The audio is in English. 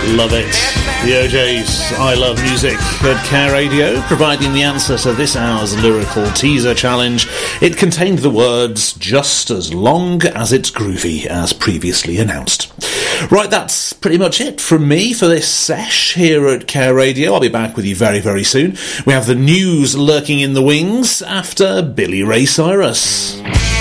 Love it. The OJs, I Love Music at Care Radio, providing the answer to this hour's lyrical teaser challenge. It contained the words, just as long as it's groovy, as previously announced. Right, that's pretty much it from me for this sesh here at Care Radio. I'll be back with you very, very soon. We have the news lurking in the wings after Billy Ray Cyrus.